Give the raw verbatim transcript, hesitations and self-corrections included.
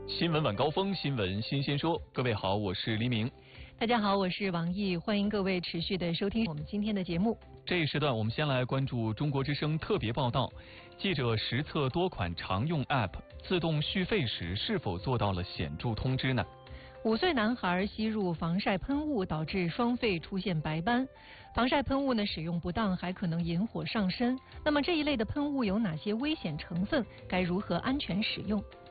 新闻晚高峰，新闻新鲜说。各位好，我是黎明。 大家好，我是王毅，欢迎各位持续的收听我们今天的节目。 这一时段，我们先来关注中国之声特别报道。记者实测多款常用 App 自动续费时是否做到了显著通知呢？ 五岁男孩吸入防晒喷雾，导致双肺出现白斑。防晒喷雾呢使用不当，还可能引火上身。那么这一类的喷雾有哪些危险成分？该如何安全使用？